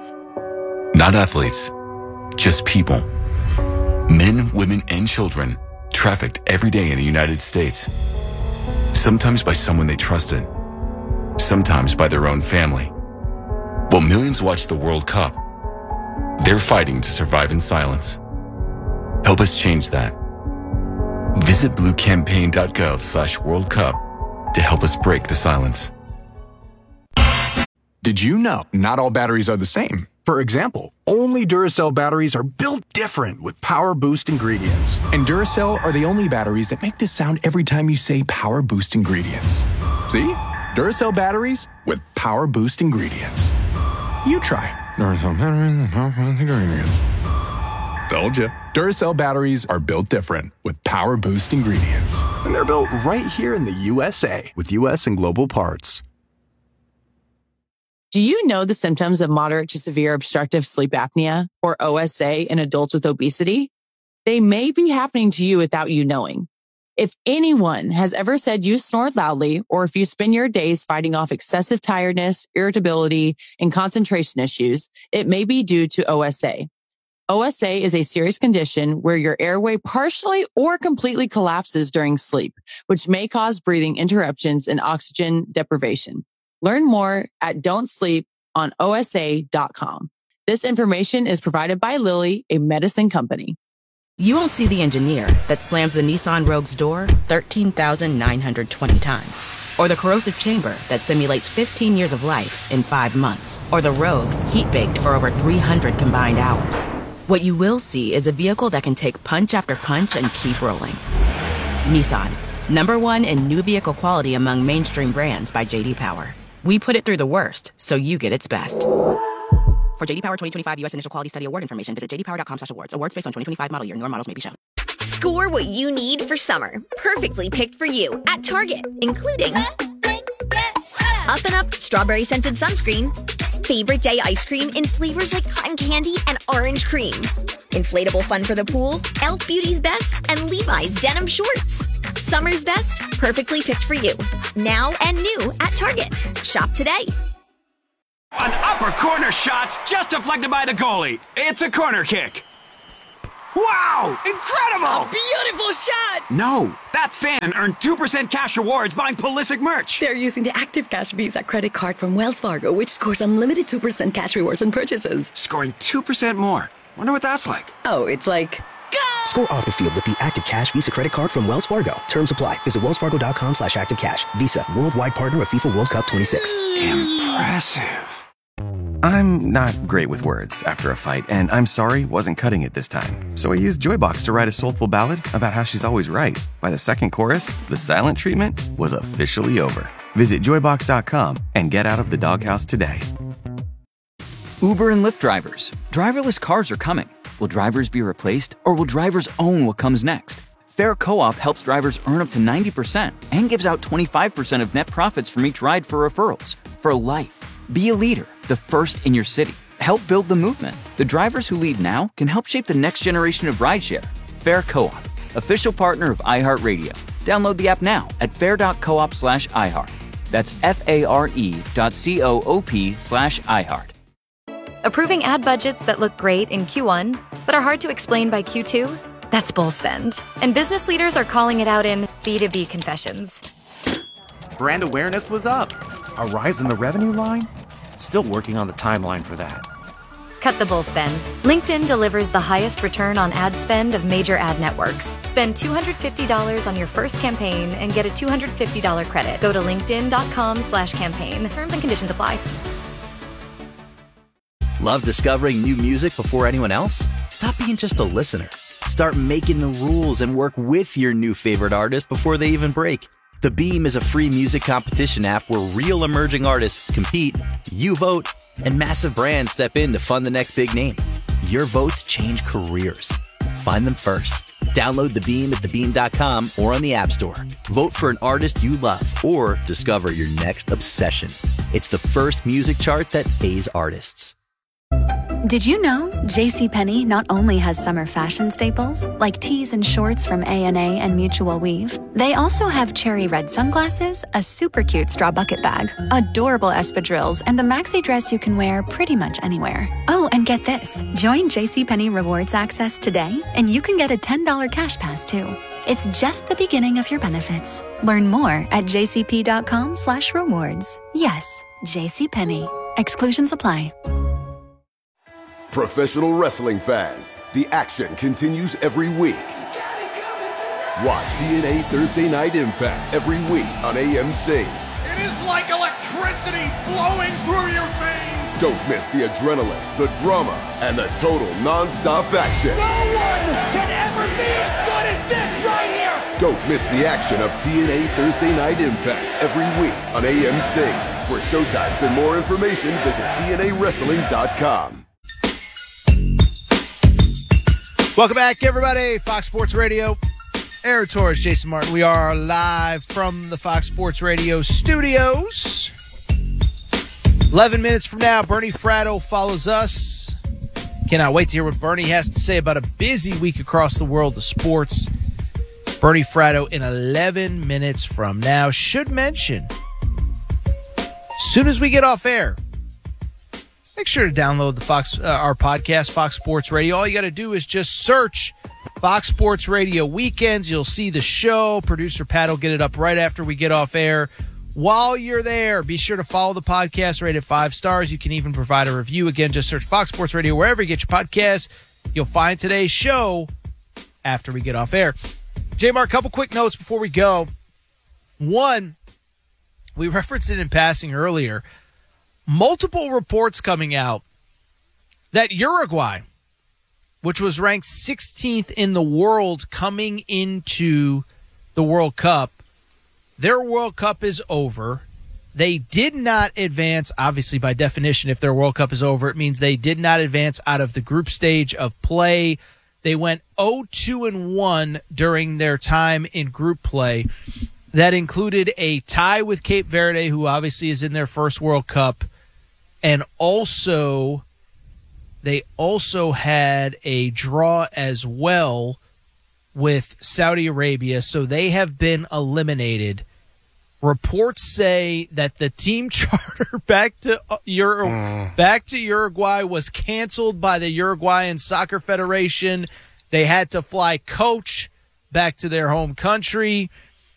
Not athletes, just people. Men, women, and children trafficked every day in the United States. Sometimes by someone they trusted, sometimes by their own family. While millions watch the World Cup, they're fighting to survive in silence. Help us change that. Visit bluecampaign.gov/World Cup to help us break the silence. Did you know not all batteries are the same? For example, only Duracell batteries are built different with Power Boost ingredients. And Duracell are the only batteries that make this sound every time you say Power Boost ingredients. See? Duracell batteries with Power Boost ingredients. You try. Duracell batteries with Power Boost ingredients. Told you. Duracell batteries are built different with Power Boost ingredients. And they're built right here in the USA with US and global parts. Do you know the symptoms of moderate to severe obstructive sleep apnea, or OSA, in adults with obesity? They may be happening to you without you knowing. If anyone has ever said you snore loudly, or if you spend your days fighting off excessive tiredness, irritability, and concentration issues, it may be due to OSA. OSA is a serious condition where your airway partially or completely collapses during sleep, which may cause breathing interruptions and oxygen deprivation. Learn more at don'tsleeponosa.com. This information is provided by Lilly, a medicine company. You won't see the engineer that slams the Nissan Rogue's door 13,920 times. Or the corrosive chamber that simulates 15 years of life in 5 months. Or the Rogue heat-baked for over 300 combined hours. What you will see is a vehicle that can take punch after punch and keep rolling. Nissan, #1 in new vehicle quality among mainstream brands by J.D. Power. We put it through the worst, so you get its best. For J.D. Power 2025 U.S. Initial Quality Study Award information, visit jdpower.com/awards. Awards based on 2025 model year. Newer models may be shown. Score what you need for summer. Perfectly picked for you at Target, including Up and Up Strawberry Scented Sunscreen, Favorite Day Ice Cream in flavors like cotton candy and orange cream, Inflatable Fun for the Pool, Elf Beauty's Best, and Levi's Denim Shorts. Summer's best, perfectly picked for you. Now and new at Target. Shop today. An upper corner shot just deflected by the goalie. It's a corner kick. Wow! Incredible! A beautiful shot! No, that fan earned 2% cash rewards buying Pulisic merch. They're using the Active Cash Visa credit card from Wells Fargo, which scores unlimited 2% cash rewards on purchases. Scoring 2% more. Wonder what that's like. Oh, it's like... Go! Score off the field with the Active Cash Visa credit card from Wells Fargo. Terms apply. Visit wellsfargo.com/activecash. Visa, worldwide partner of FIFA World Cup 26. Impressive. I'm not great with words after a fight, and I'm sorry wasn't cutting it this time. So I used Joybox to write a soulful ballad about how she's always right. By the second chorus, the silent treatment was officially over. Visit joybox.com and get out of the doghouse today. Uber and Lyft drivers. Driverless cars are coming. Will drivers be replaced, or will drivers own what comes next? Fair Co-op helps drivers earn up to 90% and gives out 25% of net profits from each ride for referrals. For life. Be a leader, the first in your city. Help build the movement. The drivers who lead now can help shape the next generation of rideshare. Fair Co-op, official partner of iHeartRadio. Download the app now at fair.coop/iHeart. That's FARE.coop/iHeart. Approving ad budgets that look great in Q1, but are hard to explain by Q2? That's bull spend. And business leaders are calling it out in B2B confessions. Brand awareness was up. A rise in the revenue line? Still working on the timeline for that. Cut the bull spend. LinkedIn delivers the highest return on ad spend of major ad networks. Spend $250 on your first campaign and get a $250 credit. Go to linkedin.com/campaign. Terms and conditions apply. Love discovering new music before anyone else? Stop being just a listener. Start making the rules and work with your new favorite artist before they even break. The Beam is a free music competition app where real emerging artists compete, you vote, and massive brands step in to fund the next big name. Your votes change careers. Find them first. Download The Beam at thebeam.com or on the App Store. Vote for an artist you love or discover your next obsession. It's the first music chart that pays artists. Did you know JCPenney not only has summer fashion staples, like tees and shorts from A&A and Mutual Weave, they also have cherry red sunglasses, a super cute straw bucket bag, adorable espadrilles, and a maxi dress you can wear pretty much anywhere. Oh, and get this. Join JCPenney Rewards Access today, and you can get a $10 cash pass, too. It's just the beginning of your benefits. Learn more at jcp.com/rewards. Yes, JCPenney. Exclusions apply. Professional wrestling fans, the action continues every week. Watch TNA Thursday Night Impact every week on AMC. It is like electricity flowing through your veins. Don't miss the adrenaline, the drama, and the total non-stop action. No one can ever be as good as this right here. Don't miss the action of TNA Thursday Night Impact every week on AMC. For showtimes and more information, visit TNAWrestling.com. Welcome back, everybody. Fox Sports Radio. Aaron Torres, Jason Martin. We are live from the Fox Sports Radio studios. 11 minutes from now, Bernie Fratto follows us. Cannot wait to hear what Bernie has to say about a busy week across the world of sports. Bernie Fratto in 11 minutes from now. Should mention, as soon as we get off air, make sure to download the our podcast, Fox Sports Radio. All you got to do is just search Fox Sports Radio Weekends. You'll see the show. Producer Pat will get it up right after we get off air. While you're there, be sure to follow the podcast, rate it 5 stars. You can even provide a review. Again, just search Fox Sports Radio wherever you get your podcasts. You'll find today's show after we get off air. J-Mark, a couple quick notes before we go. One, we referenced it in passing earlier. Multiple reports coming out that Uruguay which was ranked 16th in the world coming into the World Cup, their World Cup is over. They did not advance, obviously by definition, if their World Cup is over, it means they did not advance out of the group stage of play. They went 0-2-1 during their time in group play. That included a tie with Cape Verde, who obviously is in their first World Cup, and they also had a draw as well with Saudi Arabia, so they have been eliminated. Reports say that the team charter back to Uruguay was canceled by the Uruguayan Soccer Federation. They had to fly coach back to their home country.